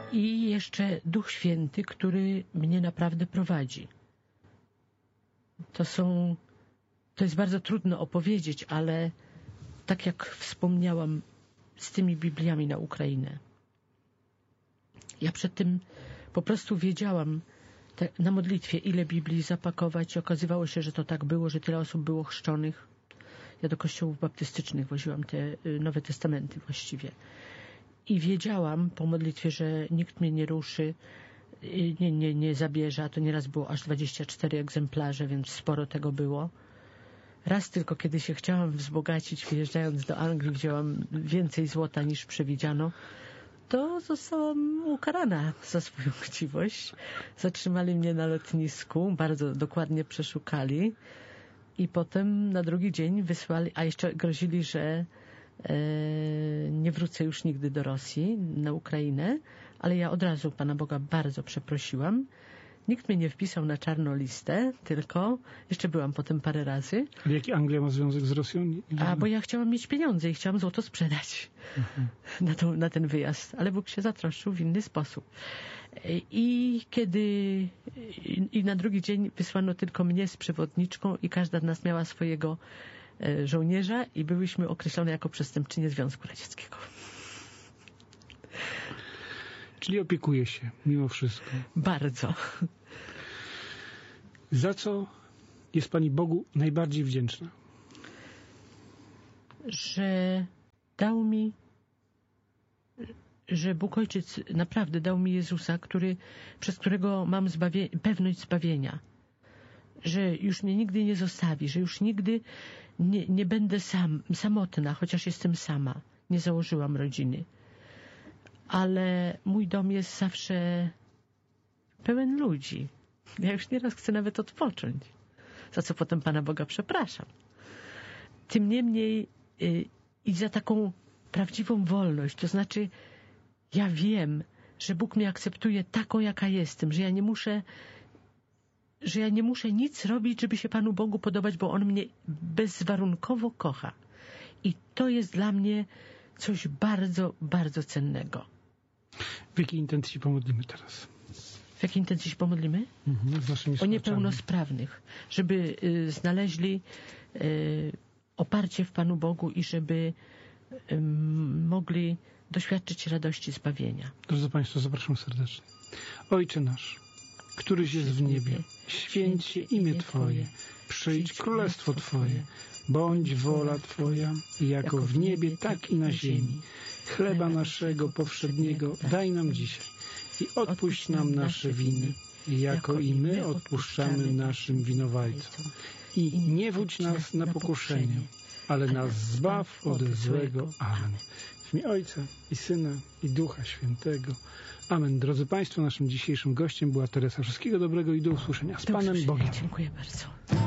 i jeszcze Duch Święty, który mnie naprawdę prowadzi. To jest bardzo trudno opowiedzieć, ale tak jak wspomniałam z tymi Bibliami na Ukrainę. Ja przed tym po prostu wiedziałam na modlitwie, ile Biblii zapakować i okazywało się, że to tak było, że tyle osób było chrzczonych. Ja do kościołów baptystycznych woziłam te Nowe Testamenty właściwie. I wiedziałam po modlitwie, że nikt mnie nie ruszy, nie zabierze, a to nieraz było aż 24 egzemplarze, więc sporo tego było. Raz tylko, kiedy się chciałam wzbogacić, wyjeżdżając do Anglii, wzięłam więcej złota niż przewidziano, to zostałam ukarana za swoją chciwość. Zatrzymali mnie na lotnisku, bardzo dokładnie przeszukali i potem na drugi dzień wysłali, a jeszcze grozili, że nie wrócę już nigdy do Rosji, na Ukrainę, ale ja od razu Pana Boga bardzo przeprosiłam. Nikt mnie nie wpisał na czarną listę, tylko jeszcze byłam potem parę razy. Ale jaki Anglia ma związek z Rosją? Bo ja chciałam mieć pieniądze i chciałam złoto sprzedać na ten wyjazd, ale Bóg się zatroszczył w inny sposób. I na drugi dzień wysłano tylko mnie z przewodniczką i każda z nas miała swojego żołnierza i byliśmy określone jako przestępczynie Związku Radzieckiego. Czyli opiekuje się mimo wszystko. Bardzo. Za co jest Pani Bogu najbardziej wdzięczna? Że Bóg Ojciec naprawdę dał mi Jezusa, przez którego mam pewność zbawienia. Że już mnie nigdy nie zostawi, że już nigdy nie będę samotna, chociaż jestem sama. Nie założyłam rodziny. Ale mój dom jest zawsze pełen ludzi. Ja już nieraz chcę nawet odpocząć, za co potem Pana Boga przepraszam. Tym niemniej i za taką prawdziwą wolność, to znaczy ja wiem, że Bóg mnie akceptuje taką, jaka jestem, że ja nie muszę nic robić, żeby się Panu Bogu podobać, bo On mnie bezwarunkowo kocha. I to jest dla mnie coś bardzo, bardzo cennego. W jakiej intencji się pomodlimy teraz? W jakiej intencji się pomodlimy? O niepełnosprawnych, żeby znaleźli oparcie w Panu Bogu i żeby mogli doświadczyć radości zbawienia. Drodzy Państwo, zapraszam serdecznie. Ojcze nasz, któryś jest w niebie, święć się imię Twoje, przyjdź królestwo Twoje, bądź wola Twoja, jako w niebie, tak i na ziemi. Chleba naszego powszedniego daj nam dzisiaj i odpuść nam nasze winy, jako i my odpuszczamy naszym winowajcom. I nie wódź nas na pokuszenie, ale nas zbaw od złego. Amen. W imię Ojca i Syna i Ducha Świętego. Amen. Drodzy Państwo, naszym dzisiejszym gościem była Teresa. Wszystkiego dobrego i do usłyszenia. Z Panem Bogiem. Dziękuję bardzo.